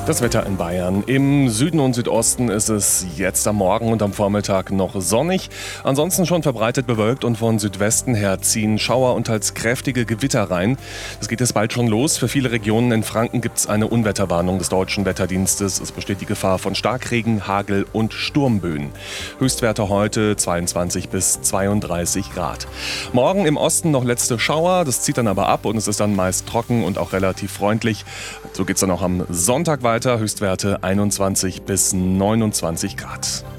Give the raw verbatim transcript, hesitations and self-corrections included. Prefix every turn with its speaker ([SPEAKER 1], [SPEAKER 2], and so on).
[SPEAKER 1] Das Wetter in Bayern. Im Süden und Südosten ist es jetzt am Morgen und am Vormittag noch sonnig. Ansonsten schon verbreitet bewölkt und von Südwesten her ziehen Schauer und teils kräftige Gewitter rein. Es geht jetzt bald schon los. Für viele Regionen in Franken gibt es eine Unwetterwarnung des Deutschen Wetterdienstes. Es besteht die Gefahr von Starkregen, Hagel und Sturmböen. Höchstwerte heute zweiundzwanzig bis zweiunddreißig Grad. Morgen im Osten noch letzte Schauer. Das zieht dann aber ab und es ist dann meist trocken und auch relativ freundlich. So geht es dann auch am Sonntag weiter. Höchstwerte einundzwanzig bis neunundzwanzig Grad.